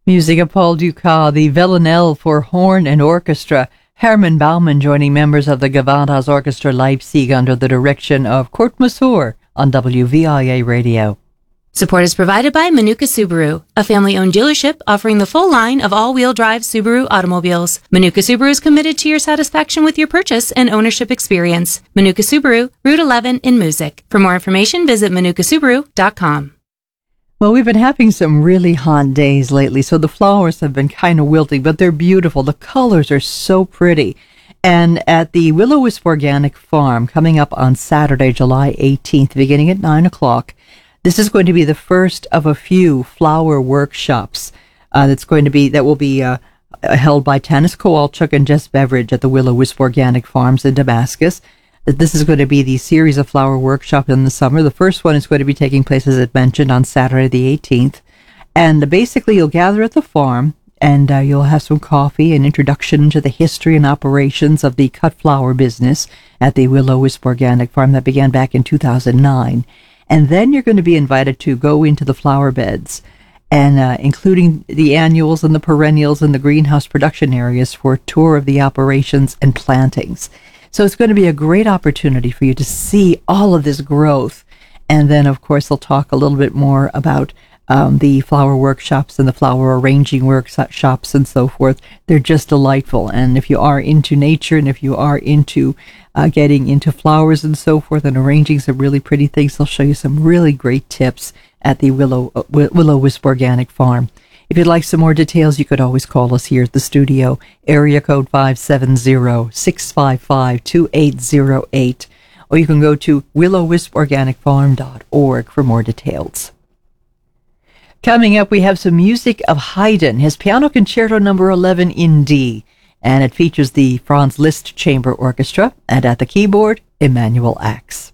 Music of Paul Dukas, the Villanelle for horn and orchestra. Herman Baumann joining members of the Gewandhaus Orchestra Leipzig under the direction of Kurt Masur on WVIA Radio. Support is provided by Manuka Subaru, a family-owned dealership offering the full line of all-wheel drive Subaru automobiles. Manuka Subaru is committed to your satisfaction with your purchase and ownership experience. Manuka Subaru, Route 11 in Music. For more information, visit manukasubaru.com. Well, we've been having some really hot days lately, so the flowers have been kind of wilting, but they're beautiful. The colors are so pretty. And at the Willow-Wisp Organic Farm, coming up on Saturday, July 18th, beginning at 9 o'clock, this is going to be the first of a few flower workshops that will be held by Tanis Kowalczyk and Jess Beveridge at the Willow-Wisp Organic Farms in Damascus. This is going to be the series of flower workshops in the summer. The first one is going to be taking place, as it mentioned, on Saturday the 18th. And basically, you'll gather at the farm, and you'll have some coffee, an introduction to the history and operations of the cut flower business at the Willow-Wisp Organic Farm that began back in 2009. And then you're going to be invited to go into the flower beds, and including the annuals and the perennials and the greenhouse production areas for a tour of the operations and plantings. So it's going to be a great opportunity for you to see all of this growth. And then, of course, they'll talk a little bit more about the flower workshops and the flower arranging workshops and so forth. They're just delightful. And if you are into nature and if you are into getting into flowers and so forth and arranging some really pretty things, they'll show you some really great tips at the Willow-Wisp Organic Farm. If you'd like some more details, you could always call us here at the studio, area code 570-655-2808, or you can go to willowwisporganicfarm.org for more details. Coming up, we have some music of Haydn, his Piano Concerto No. 11 in D, and it features the Franz Liszt Chamber Orchestra, and at the keyboard, Emanuel Ax.